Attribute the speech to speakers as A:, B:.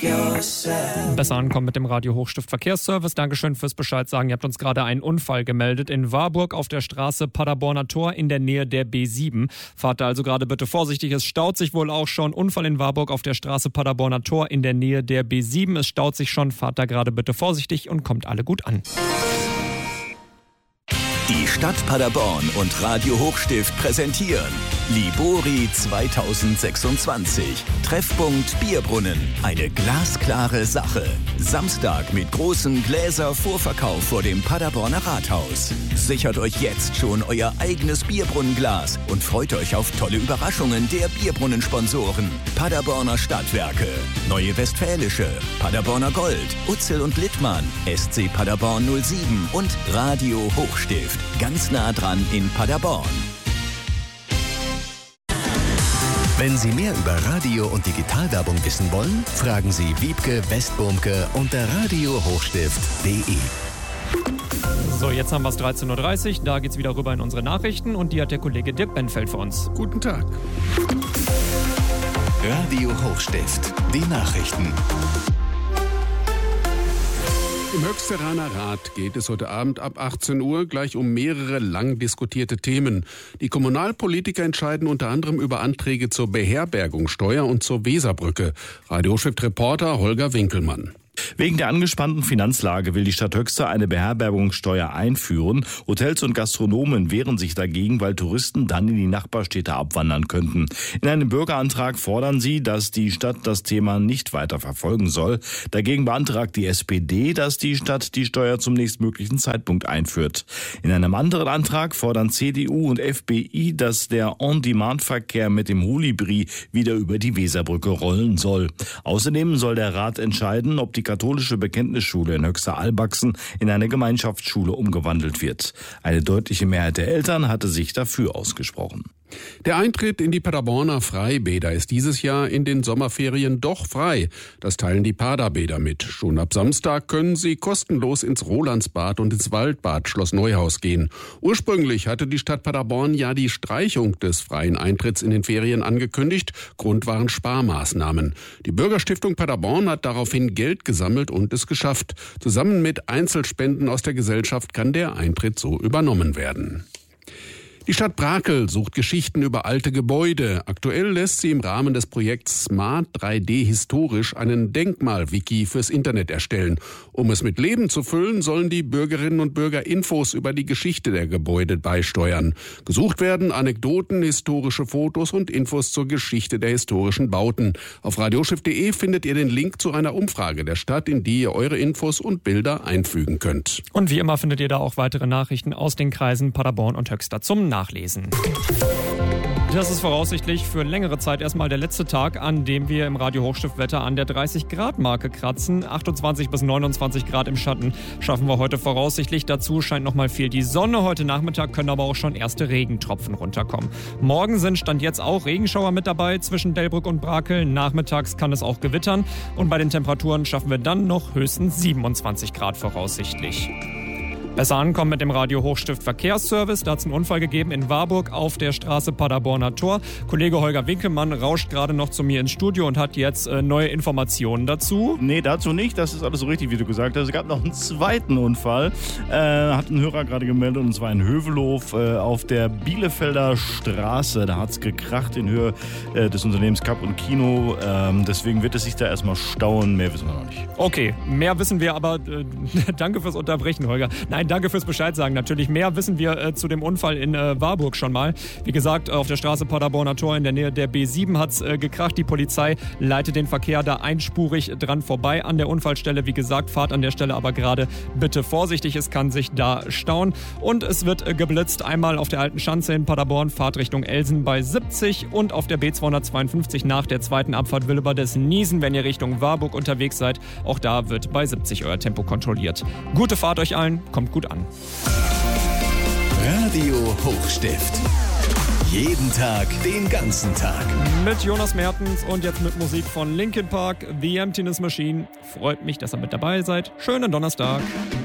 A: Besser ankommen mit dem Radio Hochstift Verkehrsservice. Dankeschön fürs Bescheid sagen. Ihr habt uns gerade einen Unfall gemeldet in Warburg auf der Straße Paderborner Tor in der Nähe der B7. Fahrt da also gerade bitte vorsichtig. Es staut sich wohl auch schon. Unfall in Warburg auf der Straße Paderborner Tor in der Nähe der B7. Es staut sich schon. Fahrt da gerade bitte vorsichtig und kommt alle gut an.
B: Die Stadt Paderborn und Radio Hochstift präsentieren Libori 2026. Treffpunkt Bierbrunnen. Eine glasklare Sache. Samstag mit großem Gläser-Vorverkauf vor dem Paderborner Rathaus. Sichert euch jetzt schon euer eigenes Bierbrunnenglas und freut euch auf tolle Überraschungen der Bierbrunnensponsoren. Paderborner Stadtwerke, Neue Westfälische, Paderborner Gold, Utzel und Littmann, SC Paderborn 07 und Radio Hochstift. Ganz nah dran in Paderborn.
C: Wenn Sie mehr über Radio- und Digitalwerbung wissen wollen, fragen Sie Wiebke Westbumke unter radiohochstift.de.
A: So, jetzt haben wir es 13.30 Uhr. Da geht's wieder rüber in unsere Nachrichten und die hat der Kollege Dirk Benfeld für uns.
D: Guten Tag.
C: Radio Hochstift, die Nachrichten.
D: Im Höchsteraner Rat geht es heute Abend ab 18 Uhr gleich um mehrere lang diskutierte Themen. Die Kommunalpolitiker entscheiden unter anderem über Anträge zur Beherbergungssteuer und zur Weserbrücke. Radio-Hochstift-Reporter Holger Winkelmann.
E: Wegen der angespannten Finanzlage will die Stadt Höxter eine Beherbergungssteuer einführen. Hotels und Gastronomen wehren sich dagegen, weil Touristen dann in die Nachbarstädte abwandern könnten. In einem Bürgerantrag fordern sie, dass die Stadt das Thema nicht weiter verfolgen soll. Dagegen beantragt die SPD, dass die Stadt die Steuer zum nächstmöglichen Zeitpunkt einführt. In einem anderen Antrag fordern CDU und FPI, dass der On-Demand-Verkehr mit dem Holibri wieder über die Weserbrücke rollen soll. Außerdem soll der Rat entscheiden, ob die katholische Bekenntnisschule in Höxter-Albachsen in eine Gemeinschaftsschule umgewandelt wird. Eine deutliche Mehrheit der Eltern hatte sich dafür ausgesprochen.
D: Der Eintritt in die Paderborner Freibäder ist dieses Jahr in den Sommerferien doch frei. Das teilen die Paderbäder mit. Schon ab Samstag können Sie kostenlos ins Rolandsbad und ins Waldbad Schloss Neuhaus gehen. Ursprünglich hatte die Stadt Paderborn ja die Streichung des freien Eintritts in den Ferien angekündigt. Grund waren Sparmaßnahmen. Die Bürgerstiftung Paderborn hat daraufhin Geld gesammelt und es geschafft. Zusammen mit Einzelspenden aus der Gesellschaft kann der Eintritt so übernommen werden. Die Stadt Brakel sucht Geschichten über alte Gebäude. Aktuell lässt sie im Rahmen des Projekts Smart 3D historisch einen Denkmal-Wiki fürs Internet erstellen. Um es mit Leben zu füllen, sollen die Bürgerinnen und Bürger Infos über die Geschichte der Gebäude beisteuern. Gesucht werden Anekdoten, historische Fotos und Infos zur Geschichte der historischen Bauten. Auf radiohochstift.de findet ihr den Link zu einer Umfrage der Stadt, in die ihr eure Infos und Bilder einfügen könnt.
A: Und wie immer findet ihr da auch weitere Nachrichten aus den Kreisen Paderborn und Höxter zum Nachlesen. Das ist voraussichtlich für längere Zeit erstmal der letzte Tag, an dem wir im Radio Hochstift-Wetter an der 30-Grad-Marke kratzen. 28 bis 29 Grad im Schatten schaffen wir heute voraussichtlich. Dazu scheint nochmal viel die Sonne. Heute Nachmittag können aber auch schon erste Regentropfen runterkommen. Morgen sind Stand jetzt auch Regenschauer mit dabei zwischen Delbrück und Brakel. Nachmittags kann es auch gewittern. Und bei den Temperaturen schaffen wir dann noch höchstens 27 Grad voraussichtlich. Besser ankommen mit dem Radio Hochstift Verkehrsservice. Da hat es einen Unfall gegeben in Warburg auf der Straße Paderborner Tor. Kollege Holger Winkelmann rauscht gerade noch zu mir ins Studio und hat jetzt neue Informationen dazu.
E: Nee, dazu nicht. Das ist alles so richtig, wie du gesagt hast. Es gab noch einen zweiten Unfall. Hat ein Hörer gerade gemeldet, und zwar in Hövelhof auf der Bielefelder Straße. Da hat es gekracht in Höhe des Unternehmens Cup und Kino. Deswegen wird es sich da erstmal stauen. Mehr wissen wir noch nicht.
A: Okay, mehr wissen wir, aber danke fürs Unterbrechen, Holger. Nein, danke fürs Bescheid sagen. Natürlich mehr wissen wir zu dem Unfall in Warburg schon mal. Wie gesagt, auf der Straße Paderborner Tor in der Nähe der B7 hat es gekracht. Die Polizei leitet den Verkehr da einspurig dran vorbei an der Unfallstelle. Wie gesagt, fahrt an der Stelle aber gerade bitte vorsichtig. Es kann sich da stauen. Und es wird geblitzt. Einmal auf der Alten Schanze in Paderborn, Fahrt Richtung Elsen bei 70 und auf der B252 nach der zweiten Abfahrt Willeberdes-Niesen, wenn ihr Richtung Warburg unterwegs seid. Auch da wird bei 70 euer Tempo kontrolliert. Gute Fahrt euch allen. Kommt gut an.
C: Radio Hochstift. Jeden Tag, den ganzen Tag.
A: Mit Jonas Mertens und jetzt mit Musik von Linkin Park, The Emptiness Machine. Freut mich, dass ihr mit dabei seid. Schönen Donnerstag.